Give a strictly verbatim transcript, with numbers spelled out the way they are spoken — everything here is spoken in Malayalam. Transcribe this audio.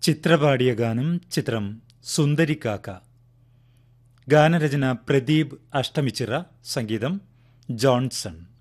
ചിത്രപാടിയ ഗാനം ചിത്രം സുന്ദരിക്കാക്ക. ഗാനരചന പ്രദീപ് അഷ്ടമിച്ചിറ, സംഗീതം ജോൺസൺ.